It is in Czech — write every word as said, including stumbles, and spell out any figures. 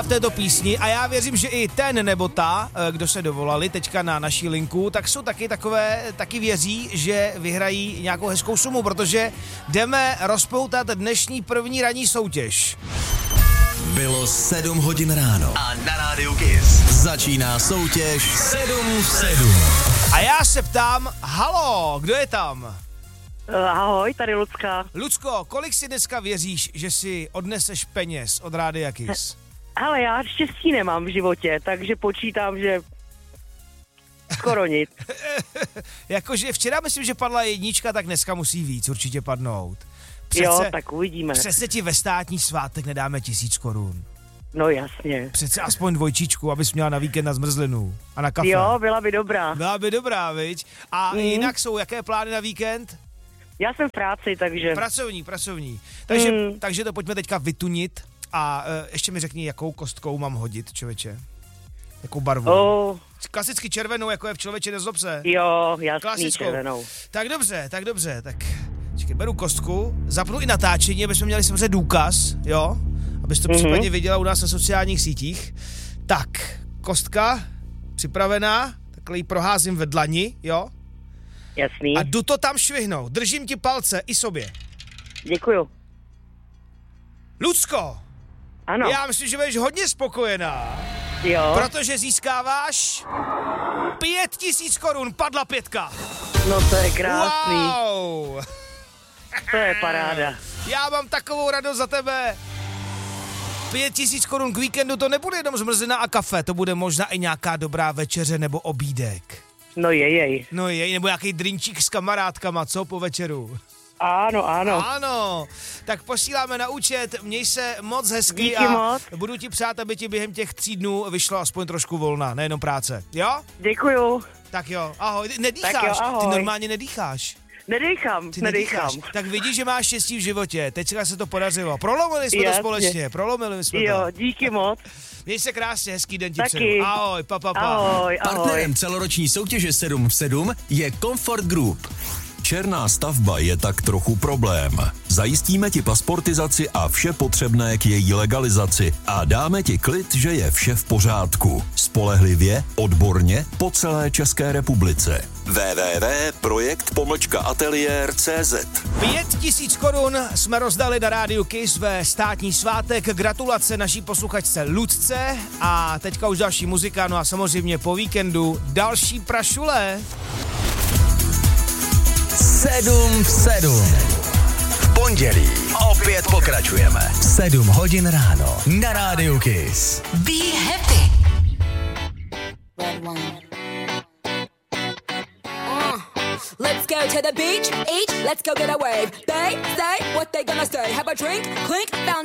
v této písni a já věřím, že i ten nebo ta, kdo se dovolali teďka na naší linku, tak jsou taky takové, taky věří, že vyhrají nějakou hezkou sumu, protože jdeme rozpoutat dnešní první ranní soutěž. Bylo sedm hodin ráno a na rádiu Kiss začíná soutěž sedm v sedm. A já se ptám, halo, kdo je tam? Ahoj, tady Lucka. Lucko, kolik si dneska věříš, že si odneseš peněz od Rádia Kiss? Ale já štěstí nemám v životě, takže počítám, že skoro nic. Jakože včera myslím, že padla jednička, tak dneska musí víc určitě padnout. Přece, jo, tak uvidíme. Přece ti ve státní svátek nedáme tisíc korun. No jasně. Přece aspoň dvojčičku, abys měla na víkend na zmrzlinu a na kafe. Jo, byla by dobrá. Byla by dobrá, viď? A mm. jinak jsou jaké plány na víkend? Já jsem v práci, takže... Pracovní, pracovní. Takže, mm. takže to pojďme teďka vytunit a uh, ještě mi řekni, jakou kostkou mám hodit, člověče. Jakou barvu? Oh. Klasicky červenou, jako je v Člověče nezlob se. Jo, jasný, klasickou. Červenou. Tak dobře, tak dobře, tak čekaj, beru kostku, zapnu i natáčení, abychom měli samozřejmě důkaz, jo? Abys to mm-hmm. případně viděla u nás na sociálních sítích. Tak, kostka připravená, takhle ji proházím ve dlani, jo? Jasný. A jdu to tam švihnout, držím ti palce i sobě. Děkuju. Lucko, ano. Já myslím, že budeš hodně spokojená. Jo. Protože získáváš pět tisíc korun, padla pětka. No to je krásný. Wow. To je paráda. Já mám takovou radost za tebe. Pět tisíc korun k víkendu, to nebude jenom zmrzlina a kafe, to bude možná i nějaká dobrá večeře nebo obídek. No jej. No jej, nebo nějaký drinčík s kamarádkama, co po večeru? Ano, ano. Ano, tak posíláme na účet, měj se moc hezky. Díky a moc. Budu ti přát, aby ti během těch tří dnů vyšlo aspoň trošku volna, nejenom práce, jo? Děkuju. Tak jo, ahoj, nedýcháš, tak jo, ahoj. Ty normálně nedýcháš. Nedýchám, Ty nedýchám. nedýcháš. Tak vidíš, že máš štěstí v životě, teďka se to podařilo, prolomili jsme Jasně. to společně, prolomili jsme jo, to. Jo, díky moc. Měj se krásně, hezký den ti Taky. přeju. Ahoj, pa, pa, pa. Ahoj, ahoj. Partnerem celoroční soutěže sedm v sedm je Comfort Group. Černá stavba je tak trochu problém. Zajistíme ti pasportizaci a vše potřebné k její legalizaci a dáme ti klid, že je vše v pořádku. Spolehlivě, odborně, po celé České republice. w w w tečka projekt pomlčka ateliér tečka cé zet. Pět tisíc korun jsme rozdali na rádiu Kiss ve státní svátek. Gratulace naší posluchačce Lucce a teďka už další muzika, no a samozřejmě po víkendu další prašule. sedm v sedm. V pondělí opět pokračujeme. sedm hodin ráno na rádiu Kiss. Be happy. Red wine. Uh, let's go to the beach, eat, let's go get a wave. They say what they gonna say. Have a drink, clink, found